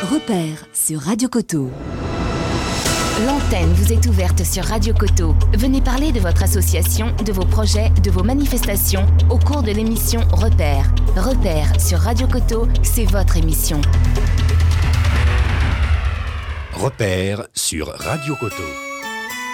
Repère sur Radio Coteau. L'antenne vous est ouverte sur Radio Coteau. Venez parler de votre association, de vos projets, de vos manifestations au cours de l'émission Repère. Repère sur Radio Coteau, c'est votre émission. Repère sur Radio Coteau.